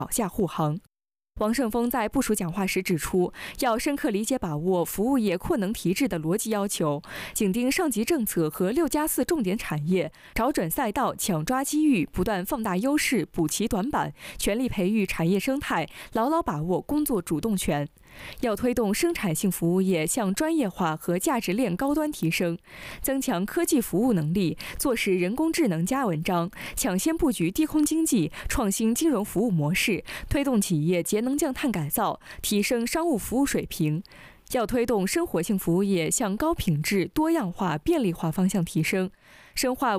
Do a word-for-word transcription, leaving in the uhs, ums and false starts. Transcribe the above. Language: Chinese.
保驾护航。王胜峰在部署讲话时指出，要深刻理解把握服务业扩能提质的逻辑要求，紧盯上级政策和六加四重点产业，找准赛道，抢抓机遇，不断放大优势，补齐短板，全力培育产业生态，牢牢把握工作主动权。要推动生产性服务业向专业化和价值链高端提升，增强科技服务能力，坐实人工智能加文章，抢先布局低空经济，创新金融服务模式，推动企业节能降碳改造，提升商务服务水平。要推动生活性服务业向高品质、多样化、便利化方向提升，深化